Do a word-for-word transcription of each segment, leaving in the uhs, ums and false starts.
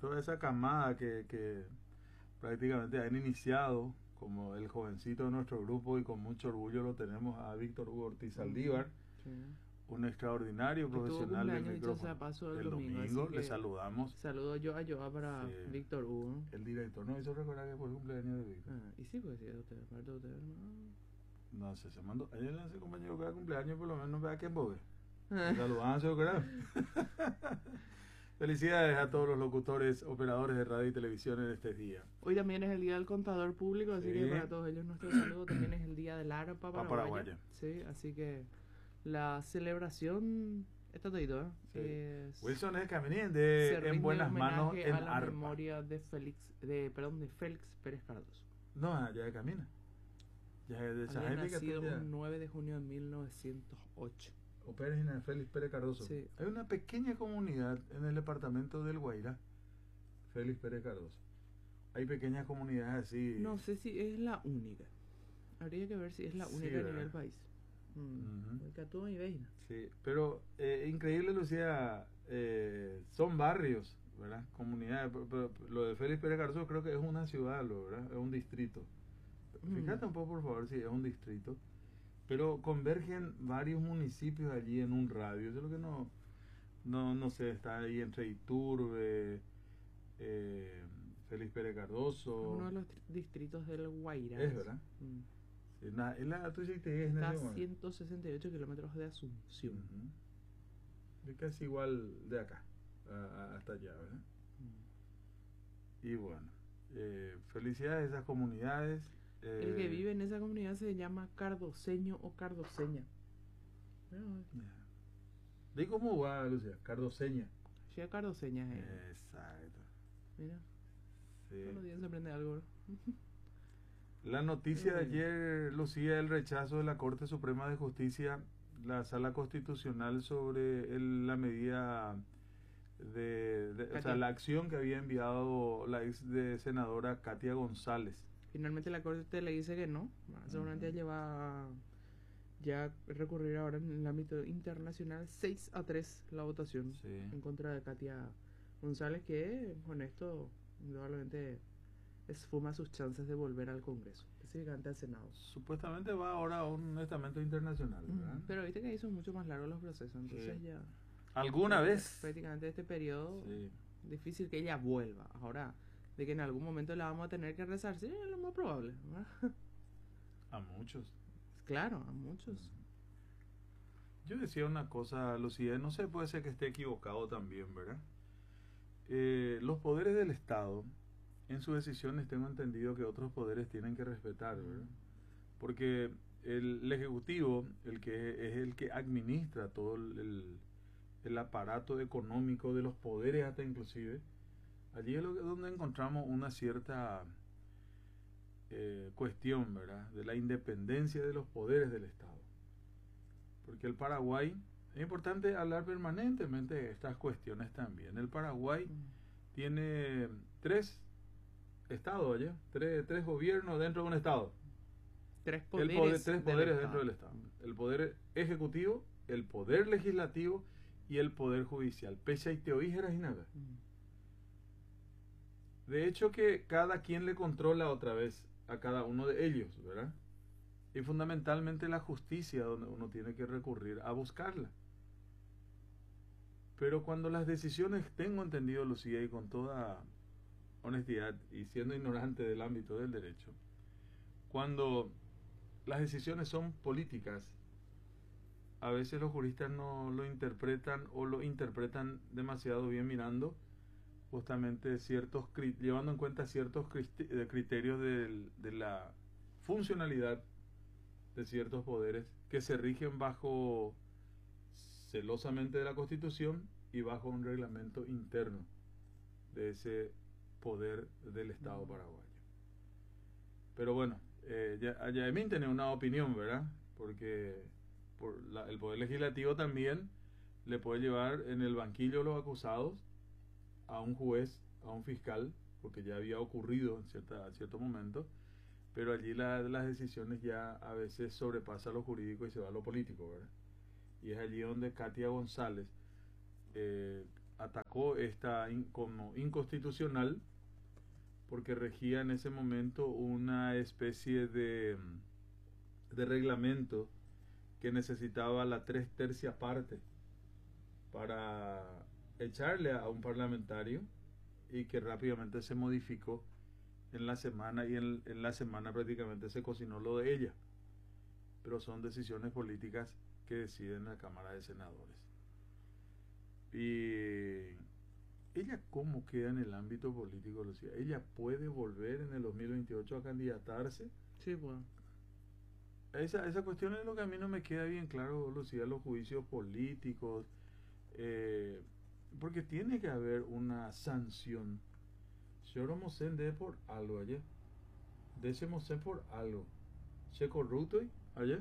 toda esa camada que, que prácticamente han iniciado, como el jovencito de nuestro grupo, y con mucho orgullo lo tenemos a Víctor Hugo Ortiz Saldívar, Sí. un extraordinario Que tuvo profesional del cumpleaños, dicho sea micrófono. paso, el El domingo, domingo así le que saludamos. saludo yo a Joa para Sí. Víctor Hugo. El director nos hizo recordar que fue el cumpleaños de Víctor. Ah, y sí, pues sí, es usted, aparte de usted, no. No sé, se mandó. A él le hace compañero cada cumpleaños, por lo menos vea que bobe. Saludamos, creo. Felicidades a todos los locutores, operadores de radio y televisión en este día. Hoy también es el día del contador público, así Sí. que para todos ellos nuestro saludo. También es el día del arpa paraguaya. paraguaya. Sí, así que la celebración está todito, ¿eh? Sí. Es- Wilson es Caminén se de rinde En Buenas Manos homenaje en a la arpa. memoria de Félix, de, perdón, de Félix Pérez Cardoso. No, ya de Camina. Ya es de esa Había gente que nacido estudia. un nueve de junio de mil novecientos ocho. O Pérez y Félix Pérez Cardoso. Sí. Hay una pequeña comunidad en el departamento del Guairá, Félix Pérez Cardoso. Hay pequeñas comunidades así. No sé si es la única. Habría que ver si es la Sí, única a ¿verdad? nivel país. Mm. Ujú. El Catú y Veina. Sí, pero eh, increíble, Lucía, eh, son barrios, ¿verdad? Comunidades. Pero- pero lo de Félix Pérez Cardoso creo que es una ciudad, lo, ¿verdad? Es un distrito. Mm. Fíjate un poco, por favor, si es un distrito. Pero convergen varios municipios allí en un radio. Yo lo que no, no, no sé, está ahí entre Iturbe, eh, Félix Pérez Cardoso. Uno de los tri- distritos del Guairá. Es, ¿verdad? Mm. Sí, na- es la, tú dices que es en Está a ese momento. ciento sesenta y ocho kilómetros de Asunción. Ujú. Es casi igual de acá, a- a- hasta allá, ¿verdad? Mm. Y bueno, eh, felicidades a esas comunidades. El eh, que vive en esa comunidad se llama cardoseño o cardoseña. Bueno, ya. ¿De cómo va, Lucía? Cardoseña. ya cardoseña es. Exacto. Mira, Sí. todos los días se aprende algo. ¿no? La noticia de Mm. ayer, Lucía, el rechazo de la Corte Suprema de Justicia, la Sala Constitucional sobre el- la medida de, de- o sea, Katia. la acción que había enviado la ex de senadora Katia González. Finalmente la corte le dice que no. Bueno, seguramente Ujú. ella va a ya recurrir ahora en el ámbito internacional seis a tres la votación Sí. en contra de Katia González, que con esto indudablemente esfuma sus chances de volver al Congreso, específicamente al Senado. Supuestamente va ahora a un estamento internacional, ¿verdad? Mm, Pero viste que ahí son mucho más largos los procesos, entonces Sí. ya ¿Alguna vez? prácticamente este periodo Sí. difícil que ella vuelva. Ahora, de que en algún momento la vamos a tener que rezar, sí, es lo más probable, ¿verdad? A muchos. Claro, a muchos. Yo decía una cosa, Lucía, no sé, puede ser que esté equivocado también, ¿verdad? Eh, los poderes del Estado, en sus decisiones tengo entendido que otros poderes tienen que respetar, ¿verdad? Porque el, el Ejecutivo, el que es el que administra todo el, el, el aparato económico de los poderes hasta inclusive, allí es lo que- donde encontramos una cierta eh, cuestión, ¿verdad? De la independencia de los poderes del Estado. Porque el Paraguay, es importante hablar permanentemente de estas cuestiones también. El Paraguay Mm. tiene tres estados, ¿ya? Tres, tres gobiernos dentro de un estado. Tres El poderes, poder- tres del poderes Estado. dentro del Estado. El poder ejecutivo, el poder legislativo y el poder judicial. Pese a teoíjeras y nada. Mm. De hecho que cada quien le controla otra vez a cada uno de ellos, ¿verdad? Y fundamentalmente la justicia donde uno tiene que recurrir a buscarla. Pero cuando las decisiones, tengo entendido, Lucía, y con toda honestidad y siendo ignorante del ámbito del derecho, cuando las decisiones son políticas, a veces los juristas no lo interpretan o lo interpretan demasiado bien mirando justamente ciertos, cri- llevando en cuenta ciertos cristi- eh, criterios del- de la funcionalidad de ciertos poderes que se rigen bajo celosamente de la Constitución y bajo un reglamento interno de ese poder del Estado paraguayo. Pero bueno, eh, ya, Yamín tiene una opinión, ¿verdad? Porque por la- el poder legislativo también le puede llevar en el banquillo de los acusados a un juez, a un fiscal, porque ya había ocurrido en cierta, cierto momento, pero allí la- las decisiones ya a veces sobrepasan lo jurídico y se va a lo político, ¿verdad? Y es allí donde Katia González, eh, atacó esta in, como inconstitucional porque regía en ese momento una especie de, de reglamento que necesitaba la tres tercias parte para echarle a un parlamentario y que rápidamente se modificó en la semana y en, en la semana prácticamente se cocinó lo de ella. Pero son decisiones políticas que deciden la Cámara de Senadores. Y ella cómo queda en el ámbito político, Lucía. Ella puede volver en el dos mil veintiocho a candidatarse. Sí, pues. Esa, esa cuestión es lo que a mí no me queda bien claro, Lucía, los juicios políticos. Eh, porque tiene que haber una sanción. Yo no sé de por algo ayer. Decimos por algo. Se corrupto ayer.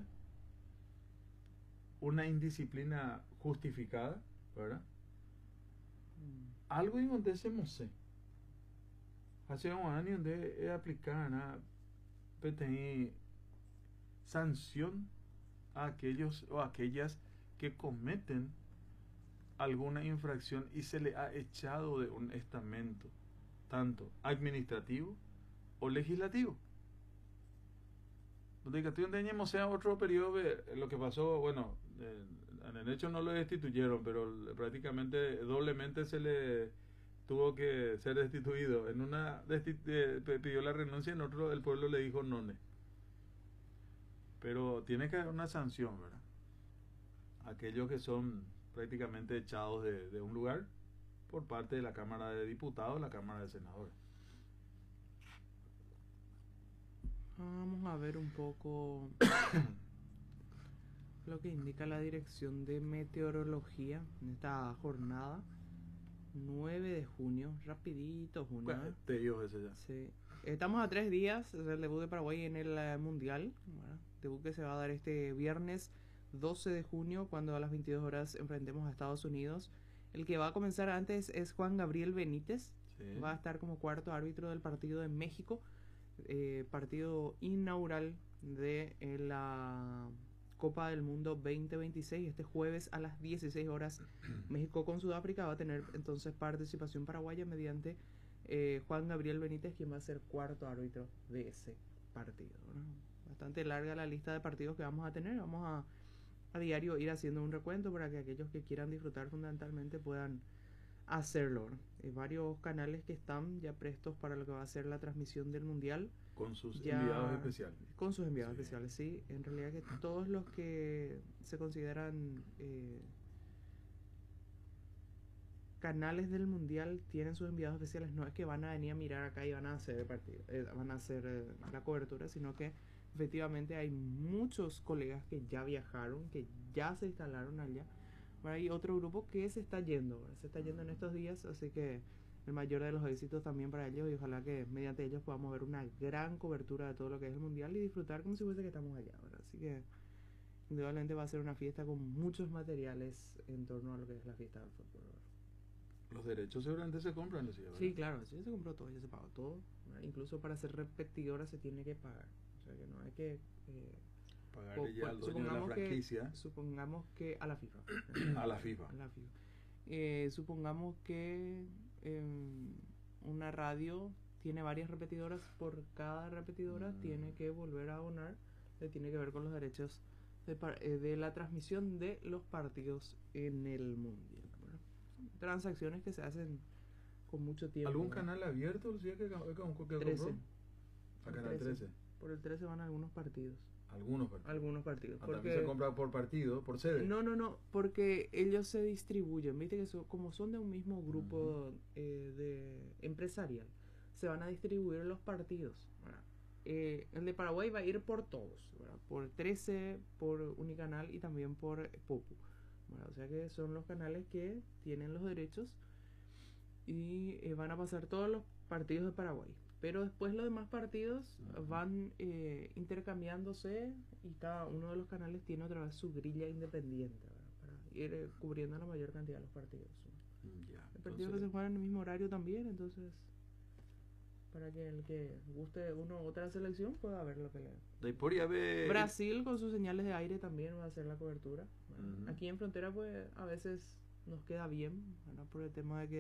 Una indisciplina justificada, ¿verdad? Mm. Algo acontecemos sé. Hace un año de aplicar una P T I sanción a aquellos o aquellas que cometen alguna infracción y se le ha echado de un estamento, tanto administrativo o legislativo. Donde años sea otro periodo, lo que pasó, bueno, eh, en el hecho no lo destituyeron, pero prácticamente doblemente se le tuvo que ser destituido. En una eh, pidió la renuncia, en otro el pueblo le dijo none. Pero tiene que haber una sanción, ¿verdad? Aquellos que son prácticamente echados de, de un lugar por parte de la Cámara de Diputados, la Cámara de Senadores. Vamos a ver un poco lo que indica la Dirección de Meteorología en esta jornada nueve de junio, rapidito junio. Bueno, te digo ese ya. Sí. Estamos a tres días del debut de Paraguay en el uh, Mundial, ¿verdad? Debut que se va a dar este viernes doce de junio, cuando a las veintidós horas enfrentemos a Estados Unidos. El que va a comenzar antes es Juan Gabriel Benítez. Sí. Va a estar como cuarto árbitro del partido de México, eh, partido inaugural de eh, la Copa del Mundo veinte veintiséis. Este jueves a las dieciséis horas, México con Sudáfrica. Va a tener entonces participación paraguaya mediante eh, Juan Gabriel Benítez, quien va a ser cuarto árbitro de ese partido, ¿no? Bastante larga la lista de partidos que vamos a tener. Vamos a a diario ir haciendo un recuento para que aquellos que quieran disfrutar fundamentalmente puedan hacerlo. Hay varios canales que están ya prestos para lo que va a ser la transmisión del Mundial. Con sus ya, enviados especiales. Con sus enviados sí. especiales, sí. En realidad que todos los que se consideran eh, canales del Mundial tienen sus enviados especiales. No es que van a venir a mirar acá y van a hacer el partido, eh, van a hacer eh, la cobertura, sino que efectivamente hay muchos colegas que ya viajaron, que ya se instalaron allá. Bueno, hay otro grupo que se está yendo, ¿verdad? Se está yendo en estos días, así que el mayor de los éxitos también para ellos, y ojalá que mediante ellos podamos ver una gran cobertura de todo lo que es el Mundial y disfrutar como si fuese que estamos allá, ¿verdad? Así que indudablemente va a ser una fiesta con muchos materiales en torno a lo que es la fiesta del fútbol, ¿verdad? Los derechos seguramente se compran, ¿no? ¿Verdad? Sí, claro, sí, se compró todo, ya se pagó todo, ¿verdad? Incluso para ser repetidora se tiene que pagar. O sea que no hay que eh, pagarle o, ya al dueño de la franquicia. Que, supongamos que a la FIFA. a la FIFA. A la FIFA. Eh, supongamos que eh, una radio tiene varias repetidoras. Por cada repetidora mm. tiene que volver a abonar. Le tiene que ver con los derechos de, eh, de la transmisión de los partidos en el Mundial, ¿verdad? Transacciones que se hacen con mucho tiempo. ¿Algún ¿verdad? Canal abierto? ¿Sí? ¿Que, que, que trece. A Canal trece. Por el trece van algunos partidos. Algunos partidos. Algunos partidos. Ah, porque se compra por partido, por sede. No, no, no, porque ellos se distribuyen, viste que son, como son de un mismo grupo uh-huh. eh, de empresarial, se van a distribuir los partidos. Eh, el de Paraguay va a ir por todos, ¿verdad? Por trece, por Unicanal y también por Popu. ¿Verdad? O sea que son los canales que tienen los derechos y eh, van a pasar todos los partidos de Paraguay. Pero después los demás partidos uh-huh. van eh, intercambiándose y cada uno de los canales tiene otra vez su grilla independiente, ¿verdad? Para ir eh, cubriendo la mayor cantidad de los partidos. Ya, el partido entonces... que se juega en el mismo horario también, entonces para que el que guste uno u otra selección pueda ver lo que le... Podría ver... Brasil con sus señales de aire también va a hacer la cobertura. Uh-huh. Aquí en frontera pues a veces nos queda bien, ¿verdad? Por el tema de que